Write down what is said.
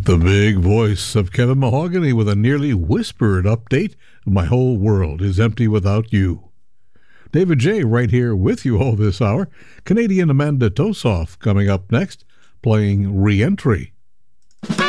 The big voice of Kevin Mahogany with a nearly whispered update. My whole world is empty without you. David J. right here with you all this hour. Canadian Amanda Tosoff coming up next, playing Re-Entry.